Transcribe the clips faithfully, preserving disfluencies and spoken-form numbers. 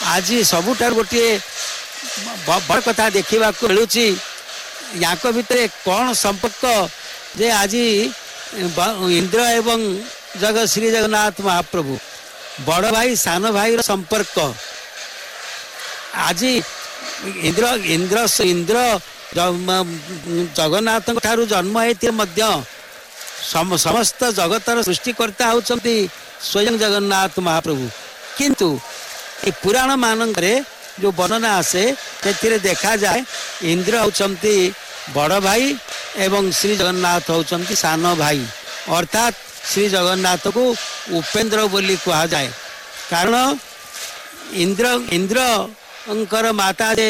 आज सबुठार गोटे बड़ कथा देखा मिलूँ या भितर कौन संपर्क जे आज इंद्र एवं जगत श्री जगन्नाथ महाप्रभु बड़ भाई सान भाई संपर्क आज इंद्र इंद्र इंद्र जगन्नाथ ठारू जन्म होते समस्त जगतर सृष्टिकर्ता होती स्वयं जगन्नाथ महाप्रभु किंतु ये पुराण मानक जो वर्णना आसे से देखा जाए इंद्र होती बड़ भाई एवं श्री जगन्नाथ होती सान भाई अर्थात श्री जगन्नाथ को उपेन्द्र बोली कहा जाए कारण इंद्र इंद्र माता जे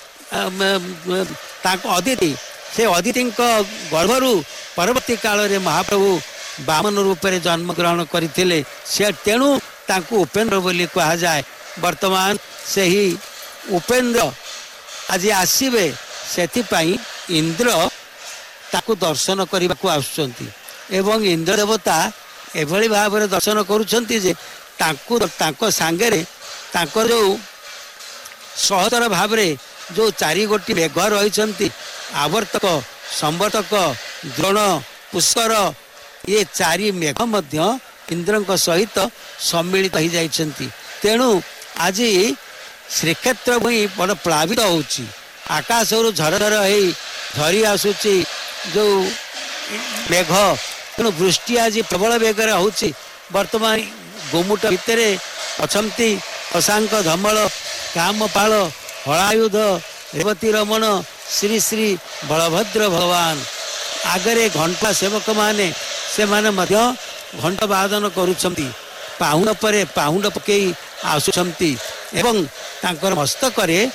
अदिति से अदिति गर्भरु परवर्ती काल रे महाप्रभु बामन रूप में जन्म ग्रहण करते से तेणु तांको उपेन्द्र बोली कहा जाए वर्तमान से ही उपेन्द्र आज आसवे से इंद्र ताकू दर्शन करने को आसुचंती एवं इंद्र देवता एभली भाव में दर्शन करुछंती जे तांको तांको सांगरे तांको जो सहतर भाव में जो चारि गोटी मेघ रही आवर्तक संवर्तक द्रोण पुष्कर ये चारि मेघ मध्य इंद्र सहित सम्मिलित हो जाइछंती तेणु आज श्रीक्षेत्र भूमि बड़ प्लावित होउची आकाश रु झरझर हो झरी आसुची जो मेघ तेणु वृष्टि आज प्रबल बेगर होउची वर्तमान गोमुट भितर अछंती अशांक धमल कामपाल हलायुध रेवती रमण श्री श्री बलभद्र भगवान आगरे घंटा सेवक माने से माने मध्य घंटा वादन करुछंती पाहुंड परे पाहुंड पकई आसुछंती एवं तांकर मस्तक रे